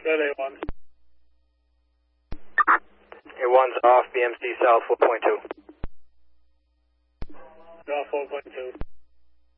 Good, A1. A1's off, BMC South 4.2. Off 4.2.